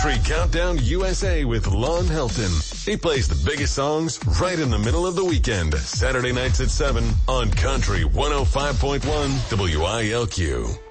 Country Countdown USA with Lon Helton. He plays the biggest songs right in the middle of the weekend. Saturday nights at 7 on Country 105.1 WILQ.